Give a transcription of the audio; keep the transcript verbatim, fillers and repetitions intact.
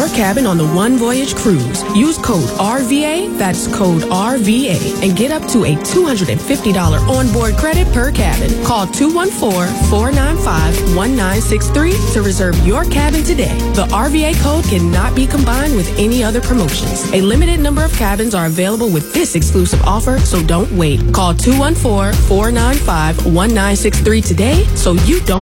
your cabin on the One Voyage Cruise. Use code R V A, that's code R V A, and get up to a two hundred fifty dollars onboard credit per cabin. Call two one four, four nine five, one nine six three to reserve your cabin today. The R V A code cannot be combined with any other promotions. A limited number of cabins are available with this exclusive offer, so don't wait. Call two one four, four nine five, one nine six three today so you don't